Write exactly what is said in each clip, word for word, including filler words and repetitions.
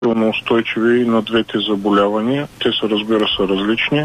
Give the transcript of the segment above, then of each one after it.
устойчиви на двете заболявания. Те са, разбира се, различни.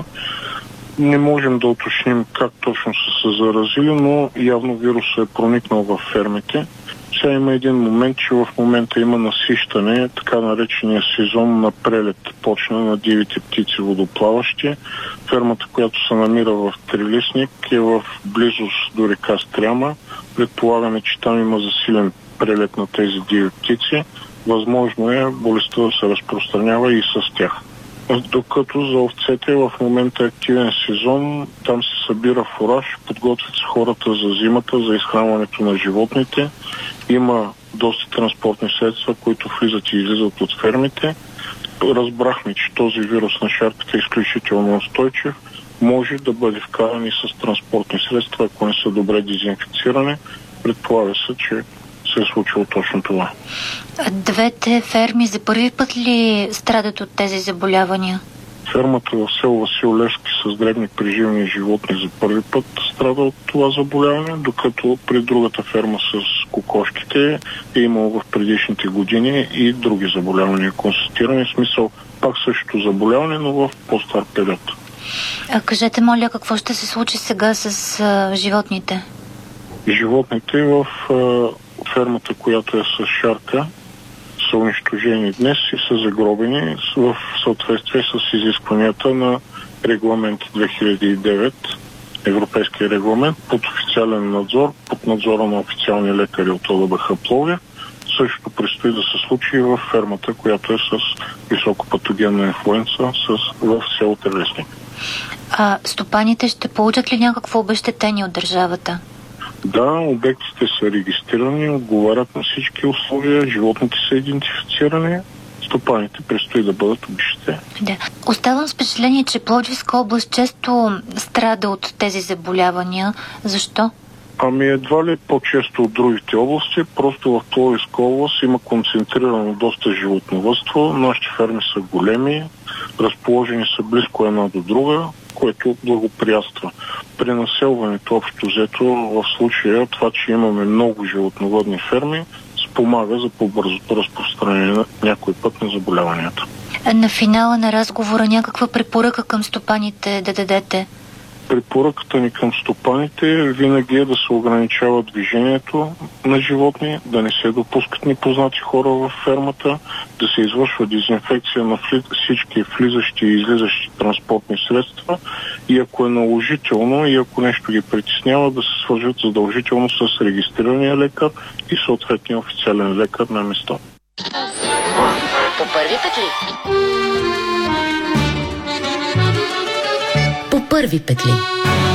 Не можем да уточним как точно са се заразили, но явно вирусът е проникнал в фермите. Сега има един момент, че в момента има насищане, така наречения сезон на прелет почна на дивите птици водоплаващи. Фермата, която се намира в Трилистник, е в близост до река Стряма. Предполагаме, че там има засилен прелет на тези диви птици. Възможно е болестта да се разпространява и с тях. Докато за овцете в момента е активен сезон, там се събира фураж, подготвят се хората за зимата, за изхранването на животните. Има доста транспортни средства, които влизат и излизат от фермите. Разбрахме, че този вирус на шарката е изключително устойчив. Може да бъде вкаран и с транспортни средства, ако не са добре дезинфицирани. Предполага се, че се е случило точно това. Двете ферми за първи път ли страдат от тези заболявания? Фермата в село Васил Левски с дребни преживни животни за първи път страда от това заболяване, докато при другата ферма с кокошките е имало в предишните години и други заболявания констатирани. В смисъл пак същото заболяване, но в по-стар период. А кажете, моля, какво ще се случи сега с а, животните? Животните в а, фермата, която е с шарка, са унищожени днес и са загробени в съответствие с изискванията на регламент две хиляди и девет, европейския регламент, под официален надзор, под надзора на официални лекари от ОДБХ Пловдив. Същото предстои да се случи и в фермата, която е с високопатогенна инфлуенца в село Трилистник. А стопаните ще получат ли някакво обезщетение от държавата? Да, обектите са регистрирани, отговарят на всички условия, животните са идентифицирани, стопаните предстои да бъдат обезщетени. Да. Оставам с впечатление, че Пловдивска област често страда от тези заболявания. Защо? Ами едва ли по-често от другите области, просто в Пловдивска област има концентрирано доста животновъдство, нашите ферми са големи, разположени са близко една до друга, което благоприятства. При населването общо взето в случая това, че имаме много животновъдни ферми, спомага за по-бързото разпространение на някой път на заболяванията. На финала на разговора някаква препоръка към стопаните да дадете? Препоръката ни към стопаните винаги е да се ограничава движението на животни, да не се допускат непознати хора в фермата, да се извършва дезинфекция на всички влизащи и излизащи транспортни средства и ако е наложително и ако нещо ги притеснява, да се свържат задължително с регистрирания лекар и съответния официален лекар на место. По първи път ли? По първи път ли?